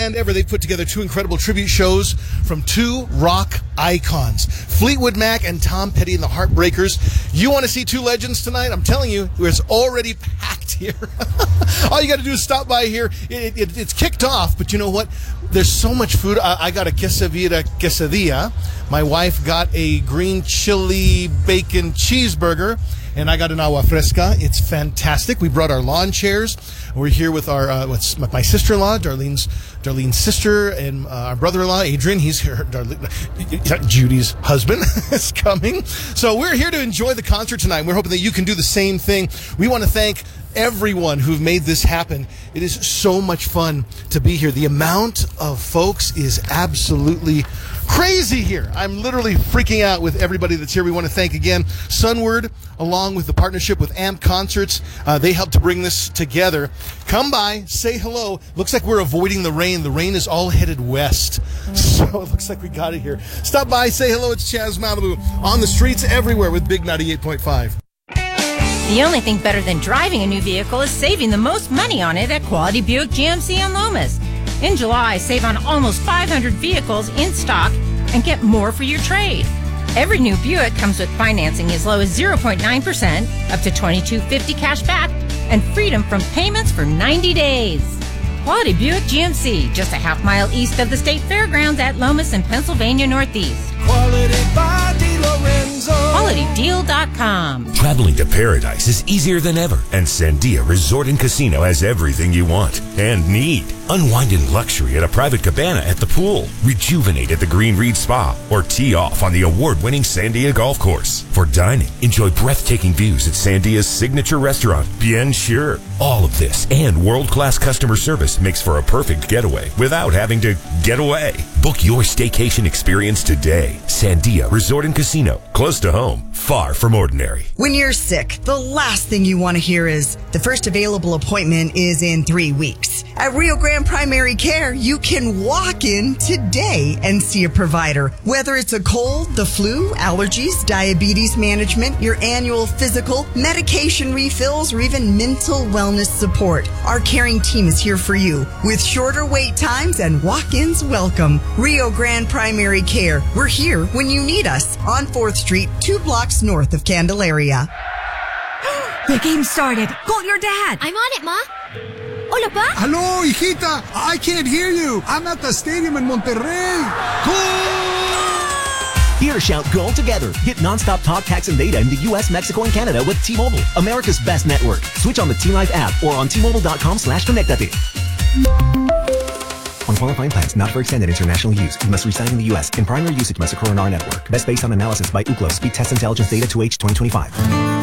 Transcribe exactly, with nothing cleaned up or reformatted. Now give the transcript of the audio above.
band ever. They put together two incredible tribute shows from two rock icons, Fleetwood Mac and Tom Petty and the Heartbreakers. You want to see two legends tonight? I'm telling you, it's already packed here. All you got to do is stop by here. It, it, it's kicked off, but you know what? There's so much food. I, I got a quesadilla quesadilla. My wife got a green chili bacon cheeseburger, and I got an agua fresca. It's fantastic. We brought our lawn chairs. We're here with our uh, what's my sister-in-law, Darlene's Darlene's sister, and uh, our brother-in-law, Adrian. He's here. Darlene, Judy's husband is coming. So we're here to enjoy the concert tonight. We're hoping that you can do the same thing. We want to thank everyone who've made this happen. It is so much fun to be here. The amount of folks is absolutely crazy here. I'm literally freaking out with everybody that's here. We want to thank again Sunward, along with the partnership with Amp Concerts. Uh, they helped to bring this together. Come by, say hello. Looks like we're avoiding the rain. The rain is all headed west. So it looks like we got it here. Stop by, say hello. It's Chaz Malibu on the streets everywhere with Big ninety-eight point five. The only thing better than driving a new vehicle is saving the most money on it at Quality Buick G M C in Lomas. In July, save on almost five hundred vehicles in stock and get more for your trade. Every new Buick comes with financing as low as zero point nine percent, up to twenty-two fifty cash back, and freedom from payments for ninety days. Quality Buick G M C, just a half mile east of the State Fairgrounds at Lomas in Pennsylvania Northeast. Quality by DiLorenzo. Quality Deal dot com. Traveling to paradise is easier than ever, and Sandia Resort and Casino has everything you want and need. Unwind in luxury at a private cabana at the pool, rejuvenate at the Green Reed Spa, or tee off on the award-winning Sandia Golf Course. For dining, enjoy breathtaking views at Sandia's signature restaurant, Bien Sur. All of this and world-class customer service makes for a perfect getaway without having to get away. Book your staycation experience today. Sandia Resort and Casino, close to home, far from ordinary. When you're sick, the last thing you want to hear is, the first available appointment is in three weeks. At Rio Grande Primary Care, you can walk in today and see a provider. Whether it's a cold, the flu, allergies, diabetes management, your annual physical, medication refills, or even mental wellness support, our caring team is here for you with shorter wait times and walk-ins welcome. Rio Grande Primary Care. We're here when you need us on fourth Street, two blocks north of Candelaria. The game started. Call your dad. I'm on it, Ma. Hola, Pa. Hello, hijita. I can't hear you. I'm at the stadium in Monterrey. Goal! Here, shout goal together. Get nonstop talk, text, and data in the U S, Mexico, and Canada with T-Mobile, America's best network. Switch on the T-Life app or on T Mobile dot com slash connectate. On qualifying plans, not for extended international use. You must reside in the U S and primary usage must occur on our network. Best based on analysis by Ookla Speed Test Intelligence Data to H twenty twenty-five.